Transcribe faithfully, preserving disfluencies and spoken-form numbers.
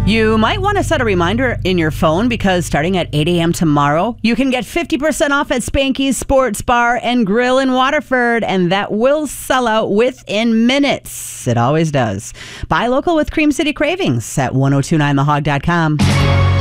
You might want to set a reminder in your phone because starting at eight a.m. tomorrow, you can get fifty percent off at Spanky's Sports Bar and Grill in Waterford, and that will sell out within minutes. It always does. Buy local with Cream City Cravings at ten twenty-nine the hog dot com.